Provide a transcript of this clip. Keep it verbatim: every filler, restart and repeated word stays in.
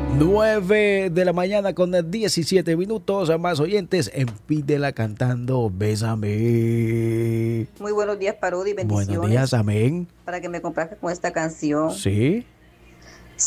nueve de la mañana con diecisiete minutos. A más oyentes en Pídela Cantando, Bésame. Muy buenos días, Parodi, bendiciones. Buenos días, amén. Para que me complazca con esta canción. Sí.